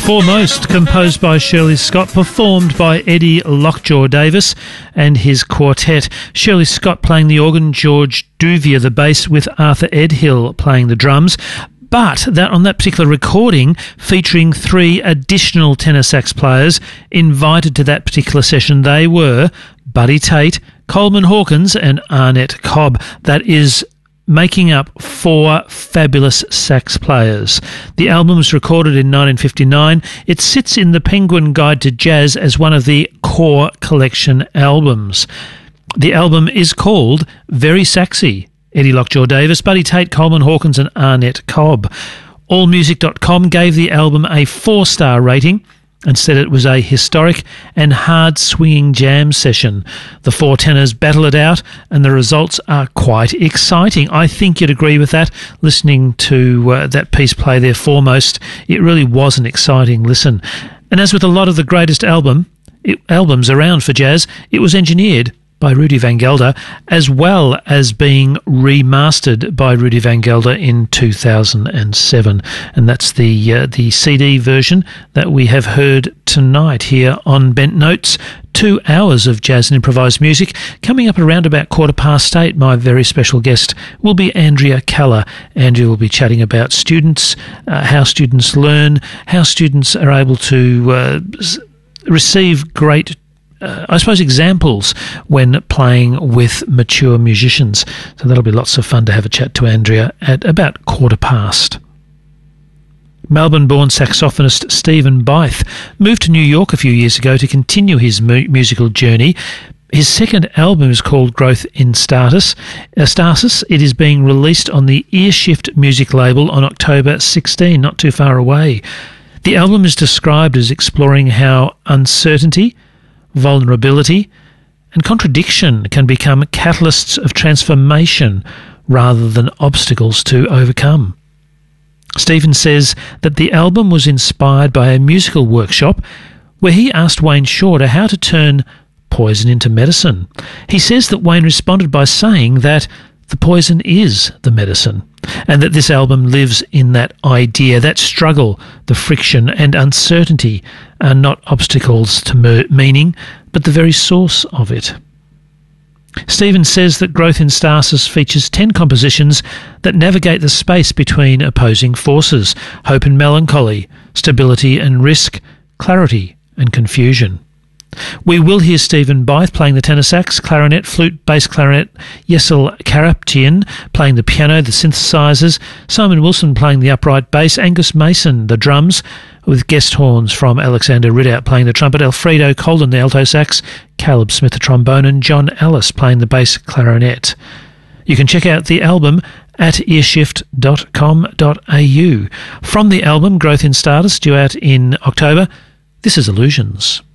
Foremost, composed by Shirley Scott, performed by Eddie Lockjaw Davis and his quartet. Shirley Scott playing the organ, George Duvier the bass, with Arthur Edhill playing the drums. But that on that particular recording, featuring 3 additional tenor sax players invited to that particular session, they were Buddy Tate, Coleman Hawkins and Arnett Cobb. That is making up 4 fabulous sax players. The album was recorded in 1959. It sits in the Penguin Guide to Jazz as one of the core collection albums. The album is called Very Saxy. Eddie Lockjaw Davis, Buddy Tate, Coleman Hawkins and Arnett Cobb. AllMusic.com gave the album a 4-star rating and said it was a historic and hard-swinging jam session. The 4 tenors battle it out, and the results are quite exciting. I think you'd agree with that. Listening to that piece play there, Foremost, it really was an exciting listen. And as with a lot of the greatest albums around for jazz, it was engineered by Rudy Van Gelder, as well as being remastered by Rudy Van Gelder in 2007. And that's the CD version that we have heard tonight here on Bent Notes. 2 hours of jazz and improvised music. Coming up around about 8:15, my very special guest will be Andrea Keller. Andrea will be chatting about students, how students learn, how students are able to receive great examples when playing with mature musicians. So that'll be lots of fun to have a chat to Andrea at about 8:15. Melbourne-born saxophonist Stephen Byth moved to New York a few years ago to continue his musical journey. His second album is called Growth in Stasis. It is being released on the Earshift music label on October 16, not too far away. The album is described as exploring how uncertainty, vulnerability and contradiction can become catalysts of transformation rather than obstacles to overcome. Stephen says that the album was inspired by a musical workshop where he asked Wayne Shorter how to turn poison into medicine. He says that Wayne responded by saying that the poison is the medicine, and that this album lives in that idea, that struggle, the friction and uncertainty are not obstacles to meaning, but the very source of it. Stephen says that Growth in Stasis features 10 compositions that navigate the space between opposing forces: hope and melancholy, stability and risk, clarity and confusion. We will hear Stephen Byth playing the tenor sax, clarinet, flute, bass clarinet, Yesel Karaptian playing the piano, the synthesizers, Simon Wilson playing the upright bass, Angus Mason the drums, with guest horns from Alexander Ridout playing the trumpet, Alfredo Colden the alto sax, Caleb Smith the trombone and John Ellis playing the bass clarinet. You can check out the album at earshift.com.au. From the album Growth in Stasis, due out in October, this is Illusions.